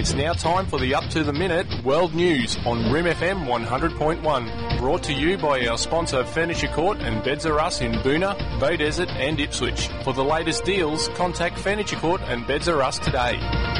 It's now time for the Up to the Minute World News on Rim FM 100.1. Brought to you by our sponsor Furniture Court and Beds R Us in Boonah, Beaudesert and Ipswich. For the latest deals, contact Furniture Court and Beds R Us today.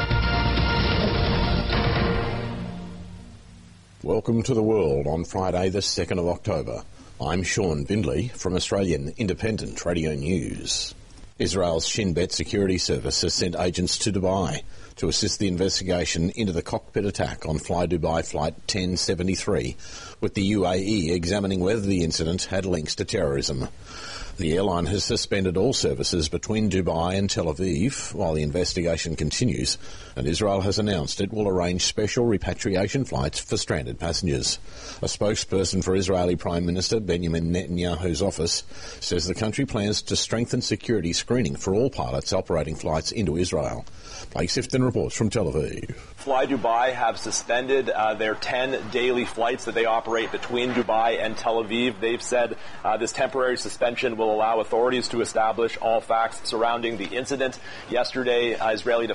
Welcome to the world on Friday the 2nd of October. I'm Sean Bindley from Australian Independent Radio News. Israel's Shin Bet security service has sent agents to Dubai to assist the investigation into the cockpit attack on Fly Dubai Flight 1073, with the UAE examining whether the incident had links to terrorism. The airline has suspended all services between Dubai and Tel Aviv while the investigation continues, and Israel has announced it will arrange special repatriation flights for stranded passengers. A spokesperson for Israeli Prime Minister Benjamin Netanyahu's office says the country plans to strengthen security screening for all pilots operating flights into Israel. Blake Sifton reports from Tel Aviv. Fly Dubai have suspended their 10 daily flights that they operate between Dubai and Tel Aviv. They've said this temporary suspension will allow authorities to establish all facts surrounding the incident. Yesterday, Israeli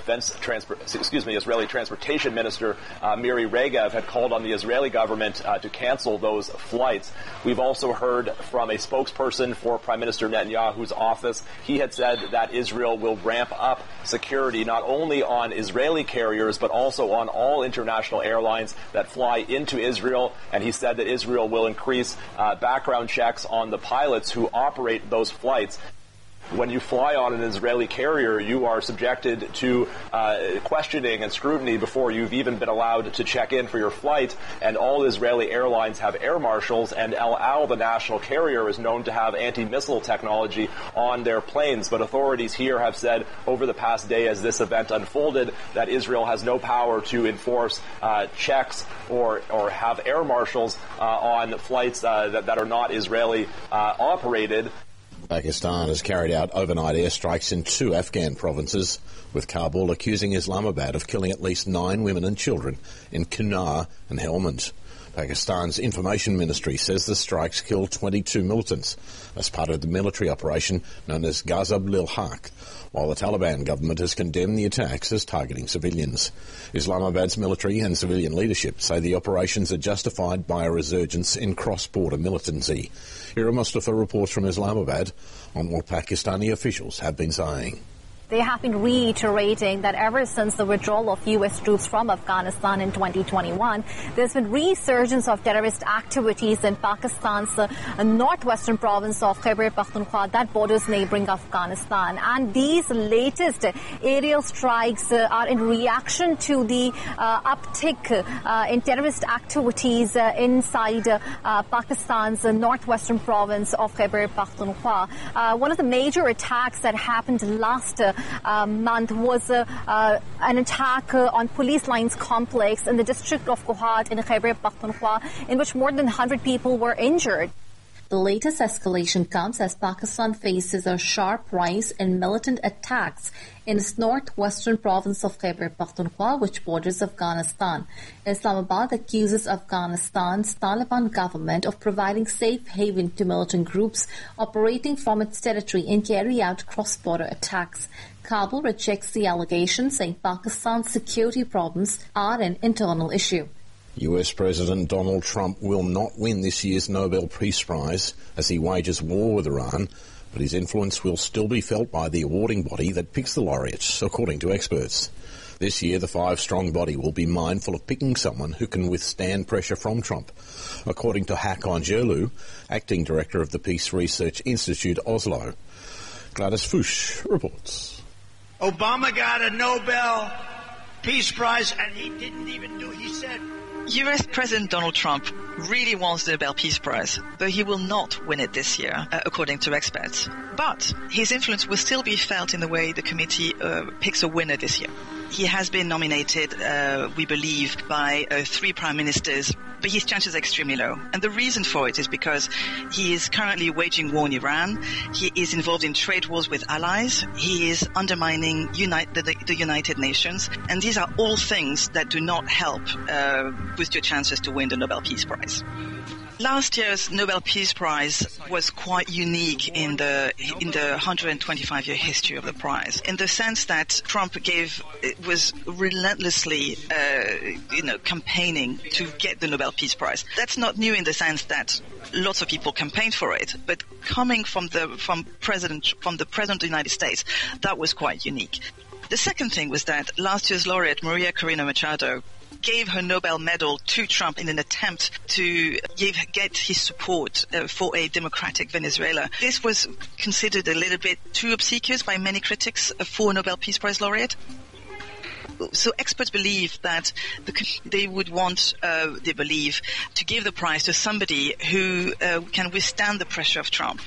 Transportation Minister Miri Regev had called on the Israeli government to cancel those flights. We've also heard from a spokesperson for Prime Minister Netanyahu's office. He had said that Israel will ramp up security not only on Israeli carriers but also on all international airlines that fly into Israel, and he said that Israel will increase background checks on the pilots who operate those flights. When you fly on an Israeli carrier, you are subjected to questioning and scrutiny before you've even been allowed to check in for your flight, and all Israeli airlines have air marshals, and El Al, the national carrier, is known to have anti-missile technology on their planes. But authorities here have said over the past day as this event unfolded that Israel has no power to enforce checks or have air marshals on flights that are not Israeli operated. Pakistan has carried out overnight airstrikes in 2 Afghan provinces, with Kabul accusing Islamabad of killing at least 9 women and children in Kunar and Helmand. Pakistan's information ministry says the strikes killed 22 militants as part of the military operation known as Ghazab-ul-Haq, while the Taliban government has condemned the attacks as targeting civilians. Islamabad's military and civilian leadership say the operations are justified by a resurgence in cross-border militancy. Hira Mustafa reports from Islamabad on what Pakistani officials have been saying. They have been reiterating that ever since the withdrawal of U.S. troops from Afghanistan in 2021, there's been resurgence of terrorist activities in Pakistan's northwestern province of Khyber Pakhtunkhwa that borders neighboring Afghanistan. And these latest aerial strikes are in reaction to the uptick in terrorist activities inside Pakistan's northwestern province of Khyber Pakhtunkhwa. One of the major attacks that happened last month was an attack on Police Lines complex in the district of Kohat in Khyber Pakhtunkhwa, in which more than 100 people were injured. The latest escalation comes as Pakistan faces a sharp rise in militant attacks in its northwestern province of Khyber Pakhtunkhwa, which borders Afghanistan. Islamabad accuses Afghanistan's Taliban government of providing safe haven to militant groups operating from its territory and carry out cross-border attacks. Kabul rejects the allegation, saying Pakistan's security problems are an internal issue. US President Donald Trump will not win this year's Nobel Peace Prize as he wages war with Iran, but his influence will still be felt by the awarding body that picks the laureates, according to experts. This year, the 5-strong body will be mindful of picking someone who can withstand pressure from Trump, according to Hakan Jerlu, acting director of the Peace Research Institute Oslo. Gladys Fuchs reports. Obama got a Nobel Peace Prize and he didn't even do, he said, US President Donald Trump really wants the Nobel Peace Prize, though he will not win it this year, according to experts. But his influence will still be felt in the way the committee picks a winner this year. He has been nominated, we believe, by 3 prime ministers, but his chances are extremely low. And the reason for it is because he is currently waging war in Iran. He is involved in trade wars with allies. He is undermining the United Nations. And these are all things that do not help boost your chances to win the Nobel Peace Prize. Last year's Nobel Peace Prize was quite unique in the 125-year history of the prize, in the sense that Trump was relentlessly, campaigning to get the Nobel Peace Prize. That's not new in the sense that lots of people campaigned for it, but coming from the President of the United States, that was quite unique. The second thing was that last year's laureate, Maria Corina Machado, gave her Nobel medal to Trump in an attempt to get his support for a democratic Venezuela. This was considered a little bit too obsequious by many critics for a Nobel Peace Prize laureate. So experts believe that they believe to give the prize to somebody who can withstand the pressure of Trump.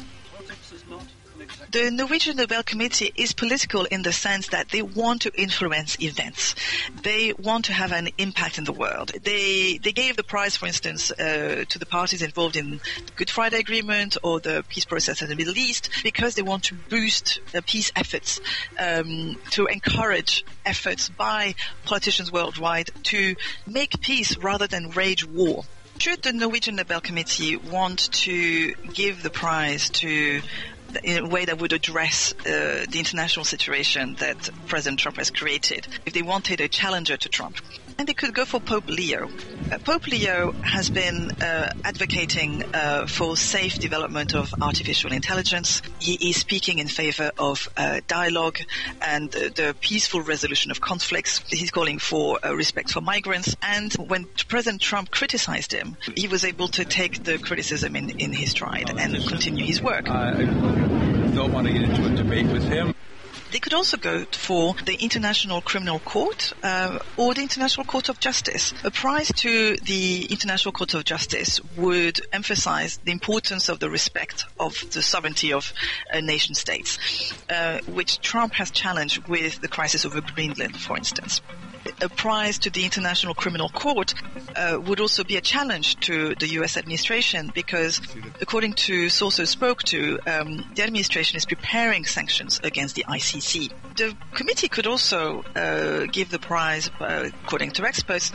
The Norwegian Nobel Committee is political in the sense that they want to influence events. They want to have an impact in the world. They gave the prize, for instance, to the parties involved in the Good Friday Agreement or the peace process in the Middle East because they want to boost peace efforts, to encourage efforts by politicians worldwide to make peace rather than wage war. Should the Norwegian Nobel Committee want to give the prize in a way that would address the international situation that President Trump has created, if they wanted a challenger to Trump? And they could go for Pope Leo. Pope Leo has been advocating for safe development of artificial intelligence. He is speaking in favor of dialogue and the peaceful resolution of conflicts. He's calling for respect for migrants. And when President Trump criticized him, he was able to take the criticism in his stride and continue his work. I don't want to get into a debate with him. They could also go for the International Criminal Court or the International Court of Justice. A prize to the International Court of Justice would emphasize the importance of the respect of the sovereignty of nation states, which Trump has challenged with the crisis over Greenland, for instance. A prize to the International Criminal Court would also be a challenge to the U.S. administration because, according to sources spoke to, the administration is preparing sanctions against the ICC. The committee could also give the prize, according to experts,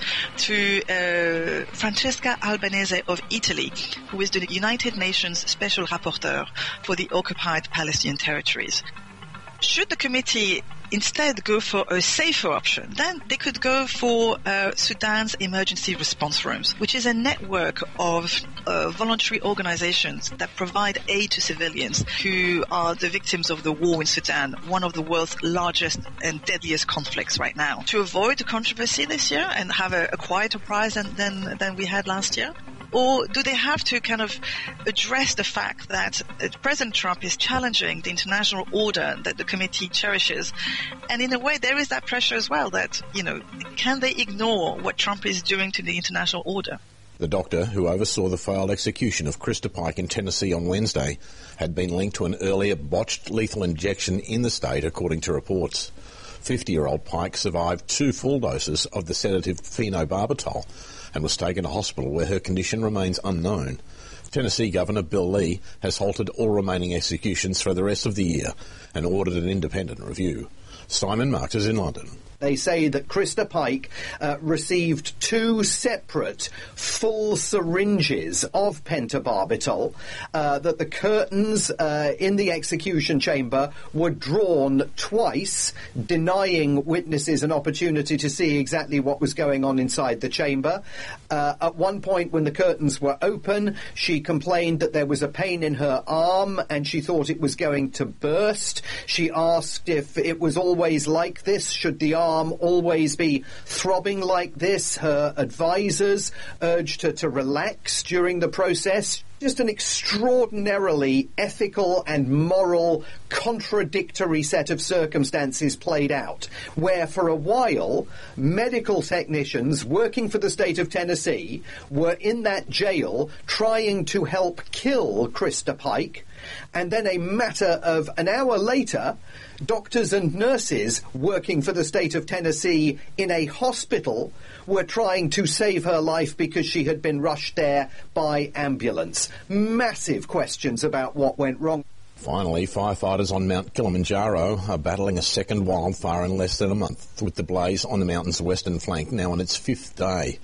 to Francesca Albanese of Italy, who is the United Nations Special Rapporteur for the occupied Palestinian territories. Should the committee instead go for a safer option, then they could go for Sudan's emergency response rooms, which is a network of voluntary organizations that provide aid to civilians who are the victims of the war in Sudan, one of the world's largest and deadliest conflicts right now. To avoid the controversy this year and have a quieter prize than we had last year? Or do they have to kind of address the fact that President Trump is challenging the international order that the committee cherishes? And in a way, there is that pressure as well that, can they ignore what Trump is doing to the international order? The doctor who oversaw the failed execution of Krista Pike in Tennessee on Wednesday had been linked to an earlier botched lethal injection in the state, according to reports. 50-year-old Pike survived 2 full doses of the sedative phenobarbital and was taken to hospital where her condition remains unknown. Tennessee Governor Bill Lee has halted all remaining executions for the rest of the year and ordered an independent review. Simon Marks is in London. They say that Krista Pike received 2 separate full syringes of pentobarbital, that the curtains in the execution chamber were drawn twice, denying witnesses an opportunity to see exactly what was going on inside the chamber. At one point when the curtains were open, she complained that there was a pain in her arm and she thought it was going to burst. She asked if it was always like this, should the arm always be throbbing like this. Her advisors urged her to relax during the process. Just an extraordinarily ethical and moral contradictory set of circumstances played out, where for a while medical technicians working for the state of Tennessee were in that jail trying to help kill Krista Pike, and then a matter of an hour later, doctors and nurses working for the state of Tennessee in a hospital were trying to save her life because she had been rushed there by ambulance. Massive questions about what went wrong. Finally, firefighters on Mount Kilimanjaro are battling a second wildfire in less than a month, with the blaze on the mountain's western flank now on its 5th day.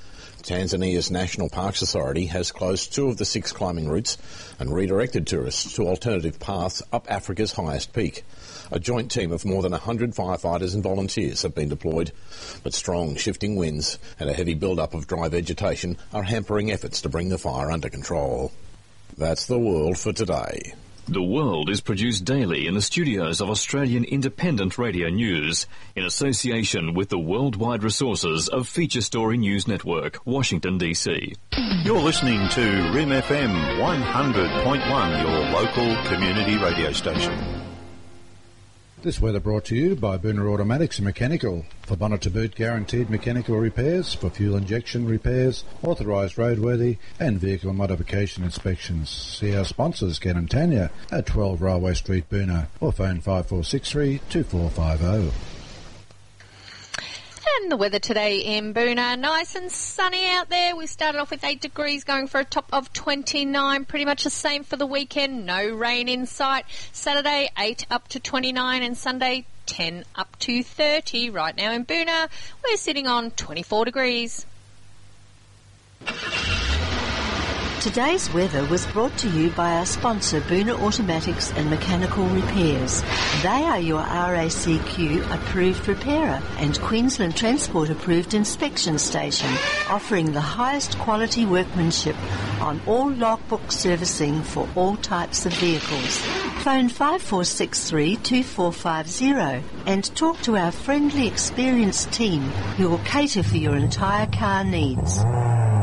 Tanzania's National Parks Authority has closed 2 of the 6 climbing routes and redirected tourists to alternative paths up Africa's highest peak. A joint team of more than 100 firefighters and volunteers have been deployed, but strong shifting winds and a heavy build-up of dry vegetation are hampering efforts to bring the fire under control. That's the world for today. The World is produced daily in the studios of Australian Independent Radio News in association with the worldwide resources of Feature Story News Network, Washington, D.C. You're listening to RIM FM 100.1, your local community radio station. This weather brought to you by Boona Automatics and Mechanical. For bonnet to boot guaranteed mechanical repairs, for fuel injection repairs, authorised roadworthy and vehicle modification inspections. See our sponsors, Ken and Tanya, at 12 Railway Street, Boona, or phone 5463 2450. And the weather today in Boona, nice and sunny out there. We started off with 8 degrees, going for a top of 29. Pretty much the same for the weekend. No rain in sight. Saturday, 8 up to 29, and Sunday, 10 up to 30. Right now in Boona, we're sitting on 24 degrees. Today's weather was brought to you by our sponsor, Boona Automatics and Mechanical Repairs. They are your RACQ approved repairer and Queensland Transport approved inspection station, offering the highest quality workmanship on all logbook servicing for all types of vehicles. Phone 5463 2450 and talk to our friendly, experienced team who will cater for your entire car needs.